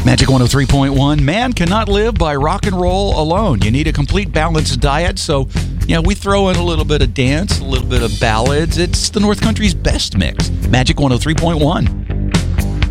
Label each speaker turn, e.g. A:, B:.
A: Magic 103.1. Man cannot live by rock and roll alone. You need a complete balanced diet. So, we throw in a little bit of dance, a little bit of ballads. It's the North Country's best mix. Magic 103.1.